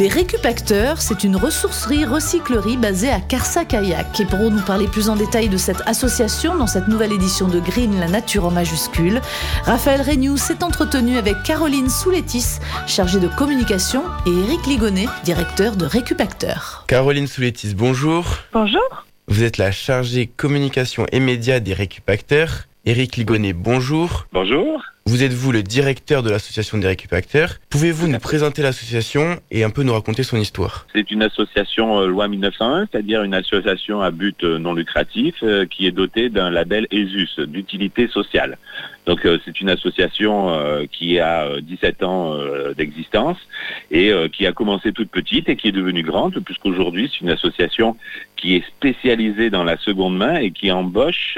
Les Récupacteurs, c'est une ressourcerie-recyclerie basée à Carsac-Kayak. Et pour nous parler plus en détail de cette association dans cette nouvelle édition de Green, la nature en majuscule, Raphaël Regnoux s'est entretenu avec Caroline Souletis, chargée de communication, et Éric Ligonnet, directeur de Récupacteurs. Caroline Souletis, bonjour. Bonjour. Vous êtes la chargée communication et médias des Récupacteurs. Éric Ligonnet, bonjour. Bonjour. Vous êtes vous le directeur de l'association des Récupacteurs. Pouvez-vous nous présenter l'association et un peu nous raconter son histoire ? C'est une association loi 1901, c'est-à-dire une association à but non lucratif qui est dotée d'un label ESUS, d'utilité sociale. Donc c'est une association qui a 17 ans d'existence et qui a commencé toute petite et qui est devenue grande, puisqu'aujourd'hui c'est une association qui est spécialisée dans la seconde main et qui embauche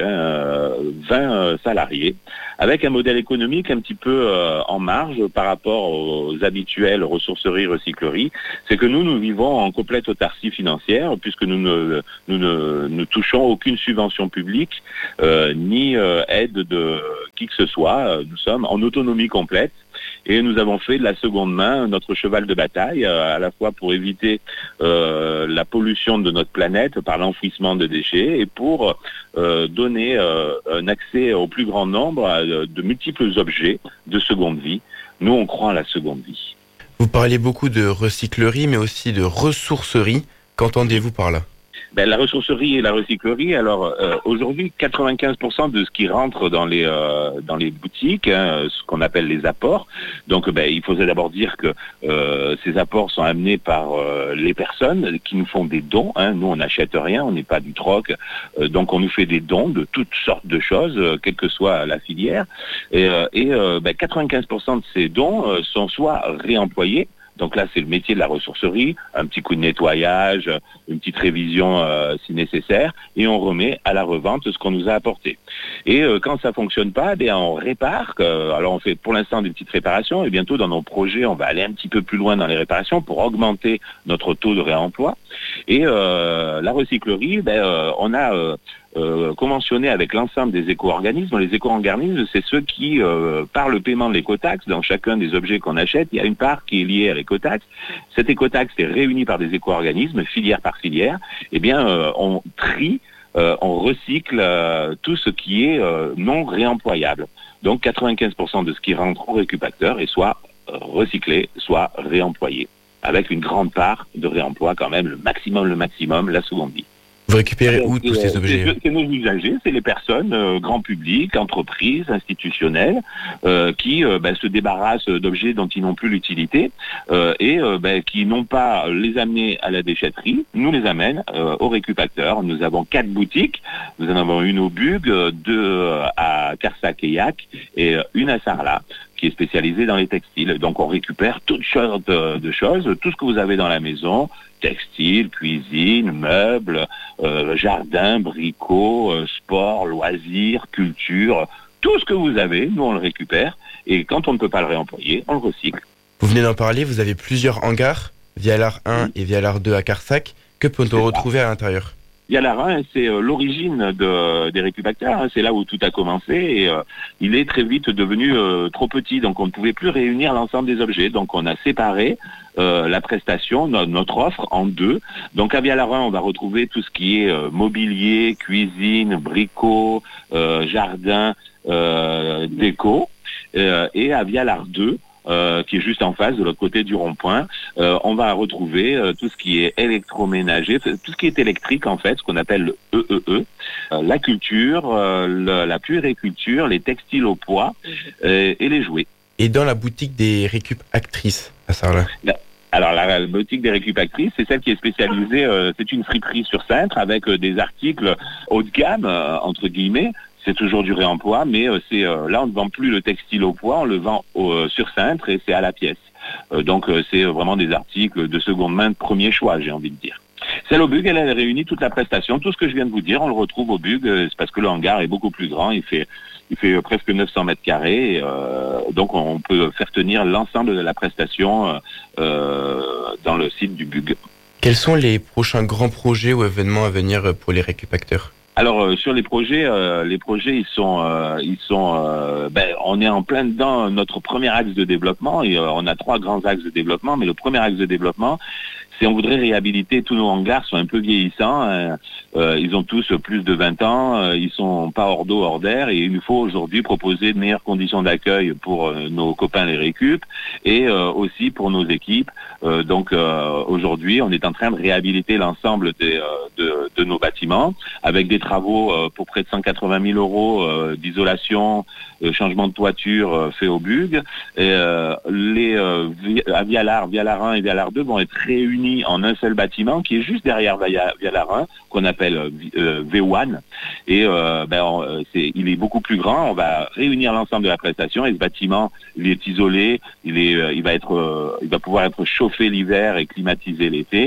20 salariés avec un modèle économique un petit peu en marge par rapport aux habituelles ressourceries-recycleries. C'est que nous vivons en complète autarcie financière puisque nous ne touchons aucune subvention publique ni aide de qui que ce soit. Nous sommes en autonomie complète. Et nous avons fait de la seconde main notre cheval de bataille, à la fois pour éviter la pollution de notre planète par l'enfouissement de déchets et pour donner un accès au plus grand nombre à de multiples objets de seconde vie. Nous, on croit en la seconde vie. Vous parlez beaucoup de recyclerie, mais aussi de ressourcerie. Qu'entendez-vous par là ? La ressourcerie et la recyclerie, alors aujourd'hui 95% de ce qui rentre dans les boutiques, ce qu'on appelle les apports, donc il faudrait d'abord dire que ces apports sont amenés par les personnes qui nous font des dons, nous on n'achète rien, on n'est pas du troc, donc on nous fait des dons de toutes sortes de choses, quelle que soit la filière, et 95% de ces dons sont soit réemployés. Donc là, c'est le métier de la ressourcerie, un petit coup de nettoyage, une petite révision si nécessaire, et on remet à la revente ce qu'on nous a apporté. Et quand ça fonctionne pas, on répare. Alors on fait pour l'instant des petites réparations, et bientôt dans nos projets, on va aller un petit peu plus loin dans les réparations pour augmenter notre taux de réemploi. Et la recyclerie, on a conventionné avec l'ensemble des éco-organismes. Les éco-organismes, c'est ceux qui, par le paiement de l'écotaxe, dans chacun des objets qu'on achète, il y a une part qui est liée à l'écotaxe. Cette écotaxe est réunie par des éco-organismes, filière par filière. On trie, on recycle tout ce qui est non réemployable. Donc 95% de ce qui rentre au récupacteur est soit recyclé, soit réemployé. Avec une grande part de réemploi quand même, le maximum, la seconde vie. Vous récupérez où tous ces objets ? C'est nos usagers, c'est les personnes, grand public, entreprises, institutionnelles, qui se débarrassent d'objets dont ils n'ont plus l'utilité et qui n'ont pas les amener à la déchetterie, nous les amènent au récupacteur. Nous avons 4 boutiques, nous en avons une au Bug, 2 à Carsac-Kayak et une à Sarlat, qui est spécialisée dans les textiles. Donc on récupère toutes sortes de choses, tout ce que vous avez dans la maison, textile, cuisine, meubles, jardin, bricots, sport, loisirs, culture, tout ce que vous avez, nous on le récupère, et quand on ne peut pas le réemployer, on le recycle. Vous venez d'en parler, vous avez plusieurs hangars, Vialar 1 et Vialar 2 à Carsac. Que peut-on retrouver à l'intérieur ? Vialar 1, c'est l'origine des Récupacteurs, c'est là où tout a commencé et il est très vite devenu trop petit, donc on ne pouvait plus réunir l'ensemble des objets, donc on a séparé la prestation, notre offre en 2. Donc à Vialar 1, on va retrouver tout ce qui est mobilier, cuisine, bricots, jardin, déco, et à Vialar 2, qui est juste en face de l'autre côté du rond-point, on va retrouver tout ce qui est électroménager, tout ce qui est électrique en fait, ce qu'on appelle le EEE, la culture, la puériculture, les textiles au poids et les jouets. Et dans la boutique des Récupactrices à Sarlat ? Alors la boutique des Récupactrices, c'est celle qui est spécialisée, c'est une friperie sur cintre avec des articles haut de gamme, entre guillemets. C'est toujours du réemploi, mais là on ne vend plus le textile au poids, on le vend sur cintre et c'est à la pièce. Donc c'est vraiment des articles de seconde main de premier choix, j'ai envie de dire. Celle au Bug, elle réunit toute la prestation, tout ce que je viens de vous dire, on le retrouve au Bug, c'est parce que le hangar est beaucoup plus grand, il fait presque 900 mètres carrés, donc on peut faire tenir l'ensemble de la prestation dans le site du Bug. Quels sont les prochains grands projets ou événements à venir pour les Récupacteurs ? Alors sur les projets ils sont on est en plein dedans notre premier axe de développement et on a 3 grands axes de développement, mais le premier axe de développement, c'est on voudrait réhabiliter tous nos hangars, sont un peu vieillissants, ils ont tous plus de 20 ans, ils sont pas hors d'eau, hors d'air, et il nous faut aujourd'hui proposer de meilleures conditions d'accueil pour nos copains les récup et aussi pour nos équipes. Donc aujourd'hui, on est en train de réhabiliter l'ensemble de nos bâtiments avec des travaux pour près de 180 000 euros d'isolation, changement de toiture fait au BUG. Et, Vialar 1 et Vialar 2 vont être réunis en un seul bâtiment qui est juste derrière Vialar 1, qu'on appelle V1. Et il est beaucoup plus grand. On va réunir l'ensemble de la prestation et ce bâtiment, il est isolé, il va pouvoir être chauffé l'hiver et climatisé l'été.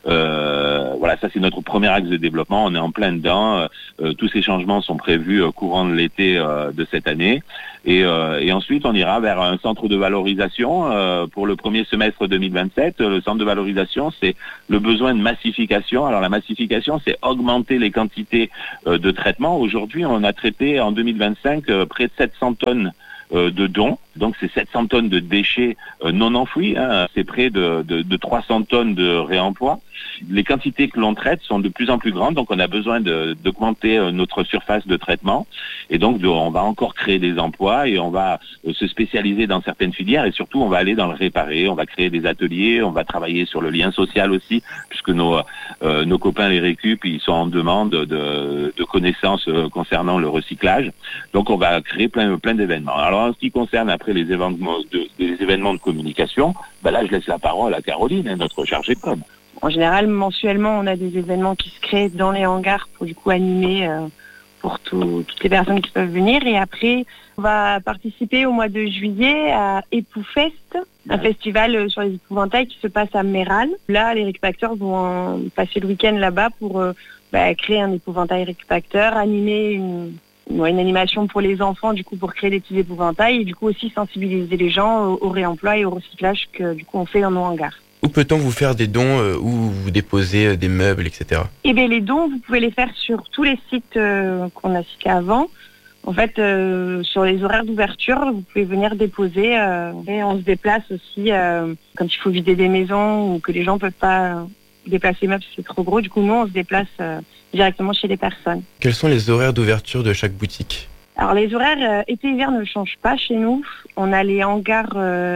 Voilà, ça c'est notre premier axe de développement. On est en plein dedans. Tous ces changements sont prévus courant de l'été de cette année. Et ensuite, on ira vers un centre de valorisation pour le premier semestre 2027. Le centre de valorisation, c'est le besoin de massification. Alors la massification, c'est augmenter les quantités de traitement. Aujourd'hui, on a traité en 2025 près de 700 tonnes de dons. Donc c'est 700 tonnes de déchets non enfouis, c'est près de 300 tonnes de réemploi. Les quantités que l'on traite sont de plus en plus grandes, donc on a besoin d'augmenter notre surface de traitement. Et donc on va encore créer des emplois et on va se spécialiser dans certaines filières et surtout on va aller dans le réparé, on va créer des ateliers, on va travailler sur le lien social aussi, puisque nos copains les récup, ils sont en demande de connaissances concernant le recyclage. Donc on va créer plein d'événements. Alors en ce qui concerne après les événements de communication, là je laisse la parole à Caroline, notre chargée de com. En général, mensuellement, on a des événements qui se créent dans les hangars pour du coup animer pour toutes les personnes qui peuvent venir. Et après, on va participer au mois de juillet à Époufest, un festival sur les épouvantails qui se passe à Méral. Là, les récupacteurs vont passer le week-end là-bas pour créer un épouvantail récupacteur, animer une animation pour les enfants, du coup, pour créer des petits épouvantails et du coup aussi sensibiliser les gens au réemploi et au recyclage que du coup on fait dans nos hangars. Où peut-on vous faire des dons où vous déposez des meubles, etc. Eh bien, les dons, vous pouvez les faire sur tous les sites qu'on a cités avant. En fait, sur les horaires d'ouverture, vous pouvez venir déposer. Et on se déplace aussi quand il faut vider des maisons ou que les gens ne peuvent pas déplacer les meubles, c'est trop gros. Du coup, nous, on se déplace directement chez les personnes. Quels sont les horaires d'ouverture de chaque boutique ? Alors, les horaires été-hiver ne changent pas chez nous. On a les hangars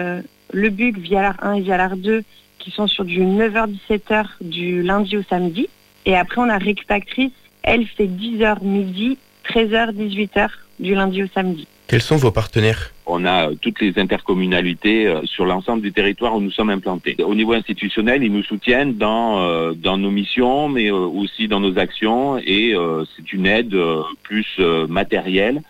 Le Bug, Vialar 1 et Vialar 2 qui sont sur du 9h-17h du lundi au samedi. Et après, on a Récupactrice, elle fait 10h midi, 13h-18h du lundi au samedi. Quels sont vos partenaires ? On a toutes les intercommunalités sur l'ensemble du territoire où nous sommes implantés. Au niveau institutionnel, ils nous soutiennent dans nos missions, mais aussi dans nos actions. Et c'est une aide plus matérielle,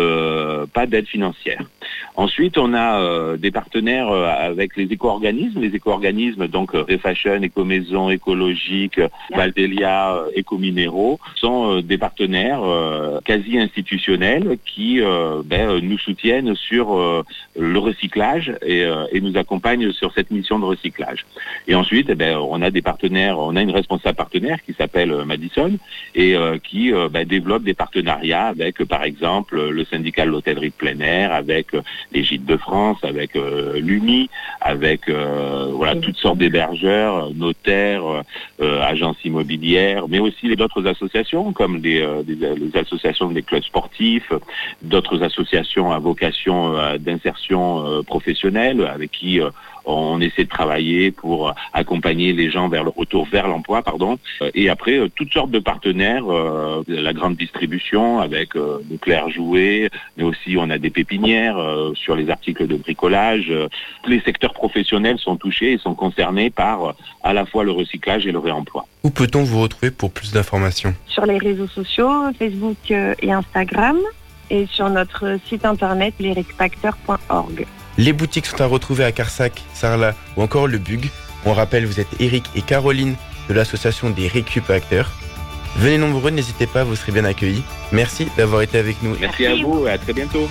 pas d'aide financière. Ensuite, on a des partenaires avec les éco-organismes. Les éco-organismes, donc Refashion, Écomaison, Écologique, Valdelia, Écominéraux, sont des partenaires quasi institutionnels qui nous soutiennent sur le recyclage et nous accompagnent sur cette mission de recyclage. Et ensuite, on a des partenaires, on a une responsable partenaire qui s'appelle Madison et qui développe des partenariats avec, par exemple, le syndicat de l'hôtellerie de plein air, avec les Gîtes de France, avec l'UMI, avec toutes sortes d'hébergeurs, notaires, agences immobilières, mais aussi d'autres associations comme les associations des clubs sportifs, d'autres associations à vocation d'insertion professionnelle avec qui on essaie de travailler pour accompagner les gens vers le retour vers l'emploi, et après toutes sortes de partenaires, la grande distribution avec Leclerc Jouet, mais aussi on a des pépinières sur les articles de bricolage. Tous les secteurs professionnels sont touchés et sont concernés par à la fois le recyclage et le réemploi. Où peut-on vous retrouver pour plus d'informations ? Sur les réseaux sociaux, Facebook et Instagram, et sur notre site internet lesrecupacteurs.org. Les boutiques sont à retrouver à Carsac, Sarlat ou encore Le Bug. On rappelle, vous êtes Eric et Caroline de l'association des récupacteurs. Venez nombreux, n'hésitez pas, vous serez bien accueillis. Merci d'avoir été avec nous. Merci à vous et à très bientôt.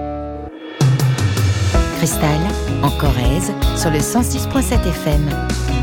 Cristal, en Corrèze, sur le 106.7 FM.